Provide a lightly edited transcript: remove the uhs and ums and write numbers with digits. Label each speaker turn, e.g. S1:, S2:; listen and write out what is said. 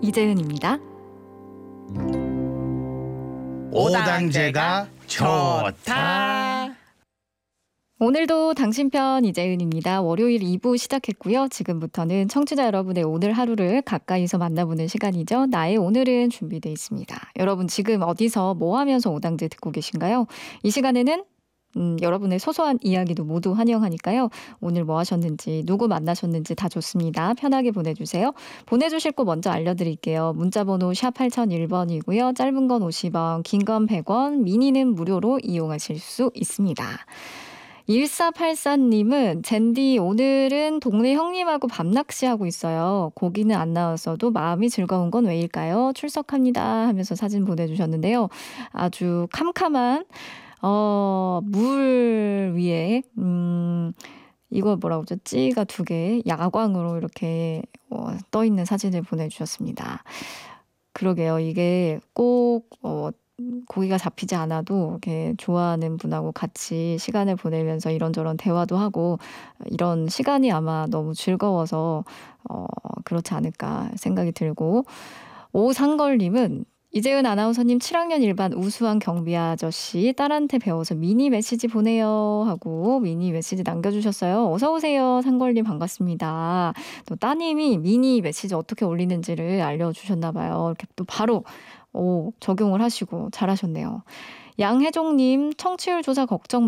S1: 이재은입니다.
S2: 오당제가 좋다.
S1: 오늘도 당신 편 이재은입니다. 월요일 2부 시작했고요. 지금부터는 청취자 여러분의 오늘 하루를 가까이서 만나보는 시간이죠. 나의 오늘은 준비되어 있습니다. 여러분 지금 어디서 뭐 하면서 오당제 듣고 계신가요? 이 시간에는 여러분의 소소한 이야기도 모두 환영하니까요. 오늘 뭐 하셨는지, 누구 만나셨는지 다 좋습니다. 편하게 보내주세요. 보내주실 거 먼저 알려드릴게요. 문자번호 샵 8001번이고요. 짧은 건 50원, 긴 건 100원, 미니는 무료로 이용하실 수 있습니다. 1484님은 젠디 오늘은 동네 형님하고 밤낚시하고 있어요. 고기는 안 나왔어도 마음이 즐거운 건 왜일까요? 출석합니다 하면서 사진 보내주셨는데요. 아주 캄캄한 물 위에 이거 뭐라고 하죠? 찌가 2개 야광으로 이렇게 떠 있는 사진을 보내주셨습니다. 그러게요. 이게 꼭 고기가 잡히지 않아도 이렇게 좋아하는 분하고 같이 시간을 보내면서 이런저런 대화도 하고 이런 시간이 아마 너무 즐거워서 그렇지 않을까 생각이 들고, 오상걸님은 이재은 아나운서님 7학년 1반 우수한 경비 아저씨 딸한테 배워서 미니 메시지 보내요 하고 미니 메시지 남겨주셨어요. 어서 오세요 상걸님, 반갑습니다. 또 따님이 미니 메시지 어떻게 올리는지를 알려주셨나 봐요. 이렇게 또 바로 적용을 하시고 잘하셨네요. 양혜종님 청취율 조사 걱정